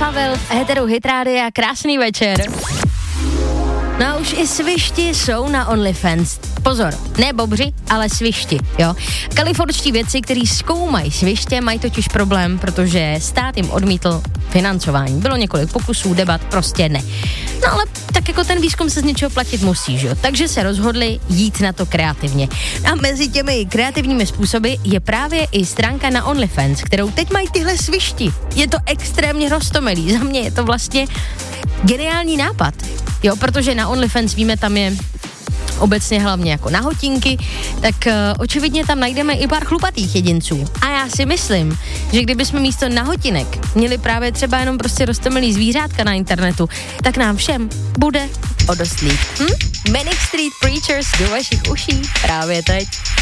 Pavel v éteru Hit Rádia, krásný večer. No a už i svišti jsou na OnlyFans. Pozor, ne bobři, ale svišti, jo. Kalifornští vědci, kteří zkoumají sviště, mají totiž problém, protože stát jim odmítl financování. Bylo několik pokusů, debat, prostě ne. No ale tak jako ten výzkum se z něčeho platit musí, že jo. Takže se rozhodli jít na to kreativně. A mezi těmi kreativními způsoby je právě i stránka na OnlyFans, kterou teď mají tyhle svišti. Je to extrémně roztomilý. Za mě je to vlastně geniální nápad. Jo, protože na OnlyFans víme, tam je obecně hlavně jako nahotinky, tak očividně tam najdeme i pár chlupatých jedinců. A já si myslím, že kdybychom místo nahotinek měli právě třeba jenom prostě roztomilý zvířátka na internetu, tak nám všem bude o dost líp. Manic Street Preachers do vašich uší právě teď.